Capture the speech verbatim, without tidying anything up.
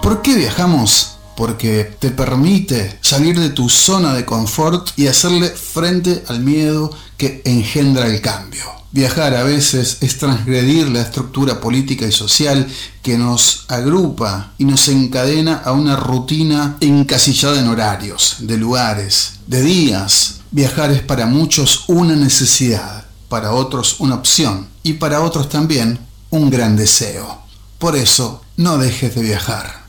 ¿Por qué viajamos? Porque te permite salir de tu zona de confort y hacerle frente al miedo que engendra el cambio. Viajar a veces es transgredir la estructura política y social que nos agrupa y nos encadena a una rutina encasillada en horarios, de lugares, de días. Viajar es para muchos una necesidad, para otros una opción y para otros también un gran deseo. Por eso, no dejes de viajar.